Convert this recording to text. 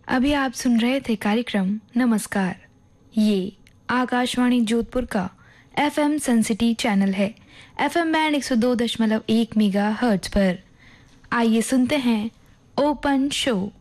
अभी आप सुन रहे थे कार्यक्रम नमस्कार। ये आकाशवाणी जोधपुर का एफएम सनसिटी चैनल है। एफएम बैंड 102.1 मेगाहर्ट्ज पर। आइए सुनते हैं ओपन शो।